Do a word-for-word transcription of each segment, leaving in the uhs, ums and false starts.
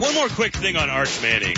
one more quick thing on Arch Manning.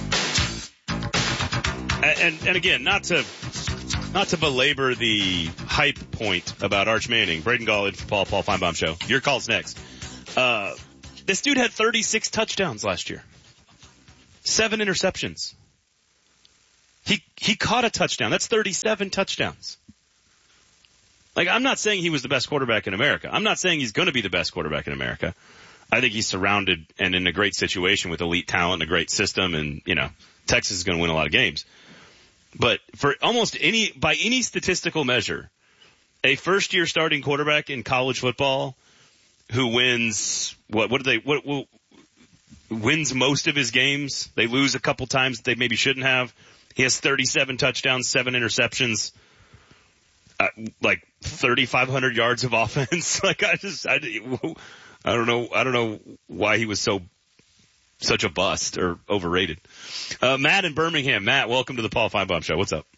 And, and, and again, not to, not to belabor the hype point about Arch Manning. Braden Gall in for Paul, Paul Feinbaum Show. Your call's next. Uh, this dude had thirty-six touchdowns last year. Seven interceptions. He, he caught a touchdown. That's thirty-seven touchdowns. Like, I'm not saying he was the best quarterback in America. I'm not saying he's going to be the best quarterback in America. I think he's surrounded and in a great situation with elite talent and a great system, and, you know, Texas is going to win a lot of games. But for almost any, by any statistical measure, a first year starting quarterback in college football who wins, what, what do they, what, what, wins most of his games. They lose a couple times that they maybe shouldn't have. He has thirty-seven touchdowns, seven interceptions, uh, like thirty-five hundred yards of offense. Like I just, I, I don't know, I don't know why he was so, such a bust or overrated. Uh, Matt in Birmingham. Matt, welcome to the Paul Feinbaum Show. What's up?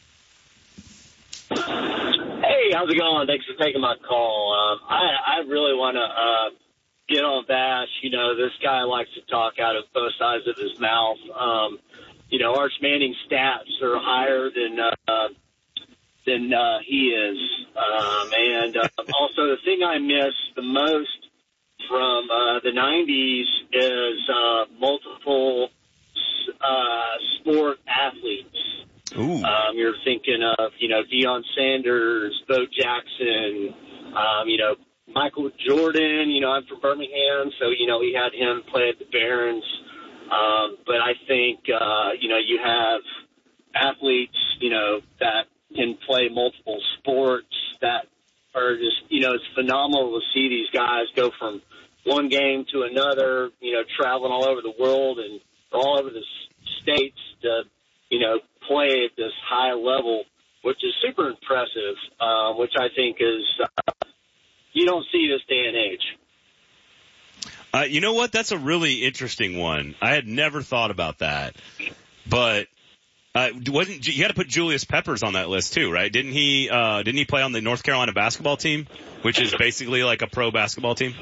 Hey, how's it going? Thanks for taking my call. Um, I, I really want to, uh, get on Bash. You know, this guy likes to talk out of both sides of his mouth. Um, you know, Arch Manning's stats are higher than, uh, than, uh, he is. Um, and, uh, also the thing I miss the most from, uh, the nineties is, uh, multiple, uh, sport athletes. Ooh. Um, you're thinking of, you know, Deion Sanders, Bo Jackson, um, you know, Michael Jordan. You know, I'm from Birmingham, so, you know, we had him play at the Barons. Um, but I think, uh, you know, you have athletes, you know, that can play multiple sports that are just, you know, it's phenomenal to see these guys go from one game to another, you know, traveling all over the world and all over the states to, you know, play at this high level, which is super impressive, uh, which I think is, uh, you don't see this day and age. Uh, you know what? That's a really interesting one. I had never thought about that, but uh, wasn't you had to put Julius Peppers on that list too, right? Didn't he? Uh, didn't he play on the North Carolina basketball team, which is basically like a pro basketball team?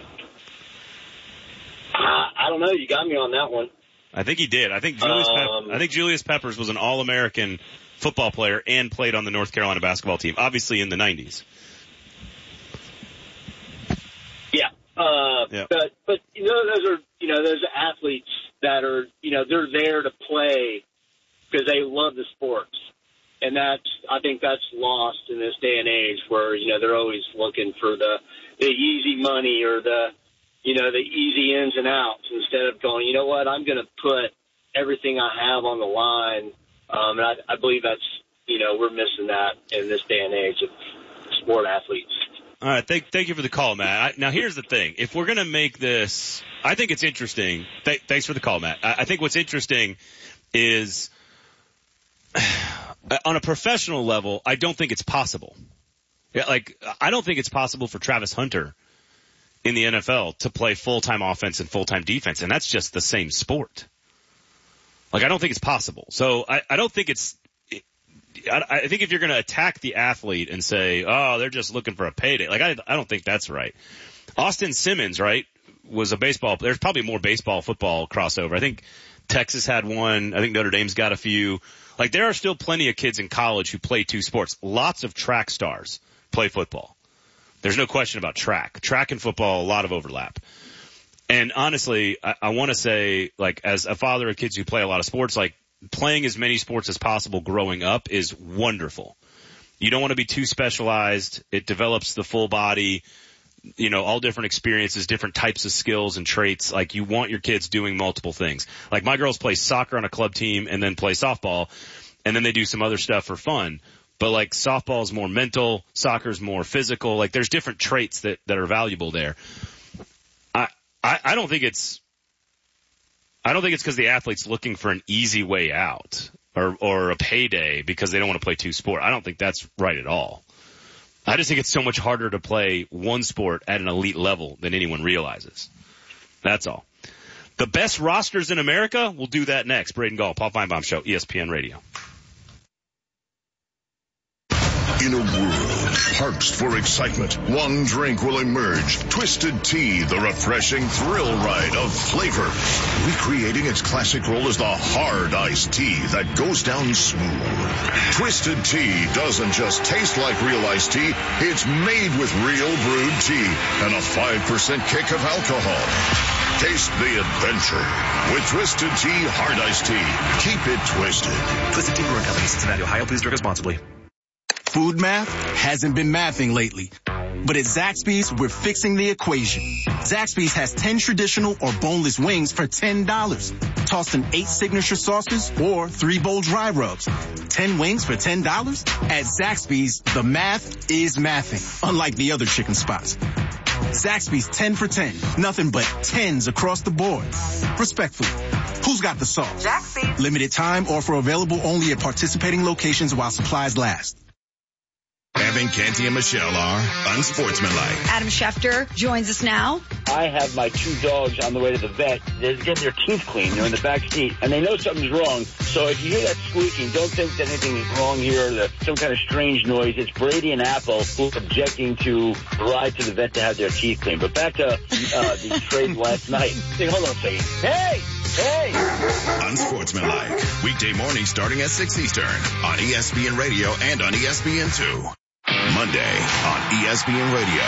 Uh, I don't know. You got me on that one. I think he did. I think Julius. Um, Pep- I think Julius Peppers was an All-American football player and played on the North Carolina basketball team, obviously in the nineties. Yeah. Uh, yeah. But, but, you know, those are, you know, those athletes that are, you know, they're there to play because they love the sports. And that's, I think that's lost in this day and age where, you know, they're always looking for the, the easy money or the, you know, the easy ins and outs instead of going, you know what, I'm going to put everything I have on the line. Um, and I, I believe that's, you know, we're missing that in this day and age of sport athletes. All right, thank thank you for the call, Matt. I, now, here's the thing: if we're gonna make this, I think it's interesting. Th- thanks for the call, Matt. I, I think what's interesting is, on a professional level, I don't think it's possible. Yeah, like I don't think it's possible for Travis Hunter in the N F L to play full time offense and full time defense, and that's just the same sport. Like I don't think it's possible. So I, I don't think it's. I think if you're going to attack the athlete and say, oh, they're just looking for a payday, like I, I don't think that's right. Austin Simmons, right, was a baseball, there's probably more baseball football crossover. I think Texas had one. I think Notre Dame's got a few. Like there are still plenty of kids in college who play two sports. Lots of track stars play football. There's no question about track. Track and football, a lot of overlap. And honestly, I, I want to say, like, as a father of kids who play a lot of sports, like, playing as many sports as possible growing up is wonderful. You don't want to be too specialized. It develops the full body, you know, all different experiences, different types of skills and traits. Like you want your kids doing multiple things. Like my girls play soccer on a club team and then play softball and then they do some other stuff for fun. But like softball is more mental, soccer's more physical. Like there's different traits that, that are valuable there. I, I, I don't think it's, I don't think it's because the athlete's looking for an easy way out or, or a payday because they don't want to play two sports. I don't think that's right at all. I just think it's so much harder to play one sport at an elite level than anyone realizes. That's all. The best rosters in America, we'll do that next. Braden Gall, Paul Feinbaum Show, E S P N Radio. In a world Parched for excitement, one drink will emerge. Twisted Tea, the refreshing thrill ride of flavor. Recreating its classic role as the hard iced tea that goes down smooth. Twisted Tea doesn't just taste like real iced tea, it's made with real brewed tea and a five percent kick of alcohol. Taste the adventure with Twisted Tea Hard Iced Tea. Keep it twisted. Twisted Tea Brewing Company, Cincinnati, Ohio. Please drink responsibly. Food math hasn't been mathing lately. But at Zaxby's, we're fixing the equation. Zaxby's has ten traditional or boneless wings for ten dollars. Tossed in eight signature sauces or three bold dry rubs. ten wings for ten dollars? At Zaxby's, the math is mathing, unlike the other chicken spots. Zaxby's ten for ten. Nothing but tens across the board. Respectfully, who's got the sauce? Zaxby's. Limited time offer available only at participating locations while supplies last. Evan, Canty, and Michelle are unsportsmanlike. Adam Schefter joins us now. I have my two dogs on the way to the vet. They're getting their teeth cleaned. They're in the back seat, and they know something's wrong. So if you hear that squeaking, don't think that anything is wrong here, that some kind of strange noise. It's Brady and Apple who are objecting to the ride to the vet to have their teeth cleaned. But back to uh, the trade last night. Hey, hold on a second. Hey! Hey! Unsportsmanlike. Weekday morning starting at six Eastern on E S P N Radio and on E S P N two. Monday on E S P N Radio.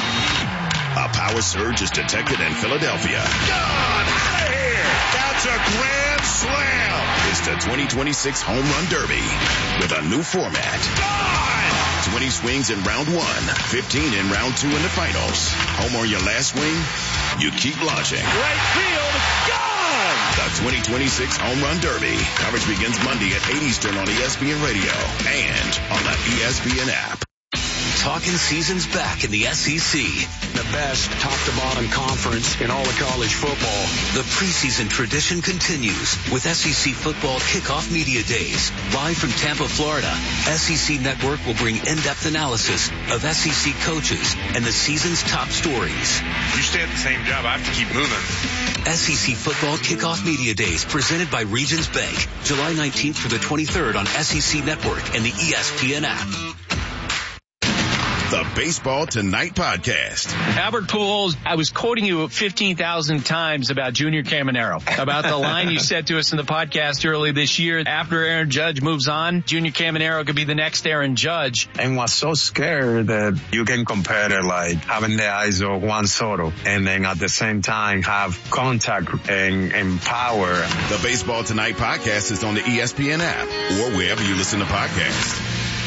A power surge is detected in Philadelphia. God, out of here! That's a grand slam! It's the twenty twenty-six Home Run Derby with a new format. God! twenty swings in round one, fifteen in round two in the finals. Home or your last swing, you keep launching. Right field, gone! The twenty twenty-six Home Run Derby. Coverage begins Monday at eight Eastern on E S P N Radio and on the E S P N app. Talking season's back in the S E C. The best top-to-bottom conference in all of college football. The preseason tradition continues with S E C Football Kickoff Media Days. Live from Tampa, Florida, S E C Network will bring in-depth analysis of S E C coaches and the season's top stories. You stay at the same job, I have to keep moving. S E C Football Kickoff Media Days presented by Regions Bank. July nineteenth through the twenty-third on S E C Network and the E S P N app. The Baseball Tonight podcast. Albert Pujols, I was quoting you fifteen thousand times about Junior Caminero, about the line you said to us in the podcast early this year. After Aaron Judge moves on, Junior Caminero could be the next Aaron Judge. And was so scared that you can compare it like having the eyes of Juan Soto and then at the same time have contact and, and power. The Baseball Tonight podcast is on the E S P N app or wherever you listen to podcasts.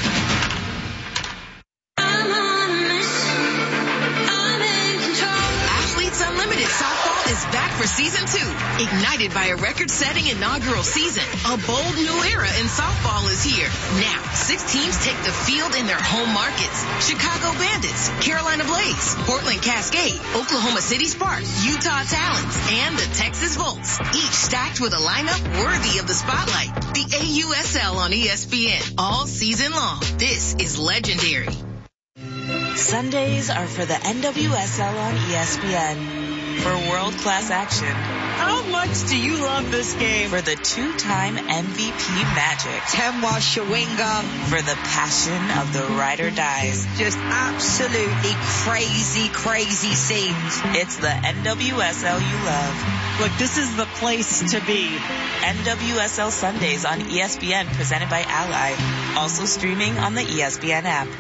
For season two, ignited by a record-setting inaugural season, a bold new era in softball is here. Now, six teams take the field in their home markets. Chicago Bandits, Carolina Blaze, Portland Cascade, Oklahoma City Sparks, Utah Talons, and the Texas Volts, each stacked with a lineup worthy of the spotlight. The A U S L on E S P N, all season long. This is legendary. Sundays are for the N W S L on E S P N. For world-class action. How much do you love this game? For the two-time M V P magic. Temwa Shawinga. For the passion of the ride or dies. Just absolutely crazy, crazy scenes. It's the N W S L you love. Look, this is the place to be. N W S L Sundays on E S P N, presented by Ally. Also streaming on the E S P N app.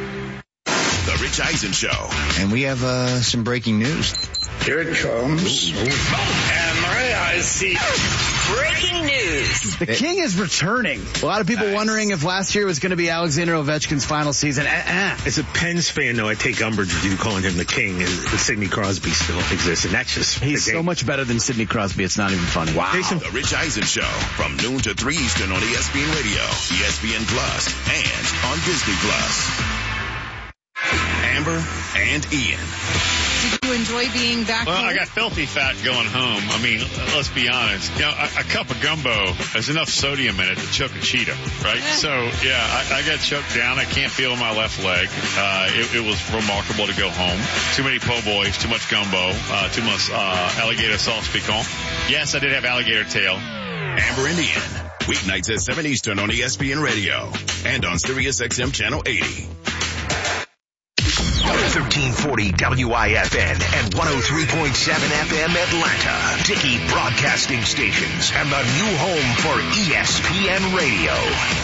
The Rich Eisen Show. And we have uh, some breaking news. Here it comes. And Maria, I see. Breaking news. The King is returning. A lot of people nice. wondering if last year was going to be Alexander Ovechkin's final season. Uh-uh. As a Pens fan, though, I take umbrage with you calling him the King. And Sidney Crosby still exists, and that's just He's so much better than Sidney Crosby, it's not even funny. Wow. Jason. The Rich Eisen Show, from noon to three Eastern on E S P N Radio, E S P N Plus, and on Disney Plus. Amber and Ian. Did you enjoy being back Well, home? I got filthy fat going home. I mean, let's be honest. You know, a, a cup of gumbo has enough sodium in it to choke a cheetah, right? So, yeah, I, I got choked down. I can't feel my left leg. Uh, it, it was remarkable to go home. Too many po' boys, too much gumbo, uh, too much uh, alligator sauce piquant. Yes, I did have alligator tail. Amber and Ian, weeknights at seven Eastern on E S P N Radio and on Sirius X M Channel eighty. thirteen forty W I F N and one oh three point seven F M Atlanta. Dickey Broadcasting Stations and the new home for E S P N Radio.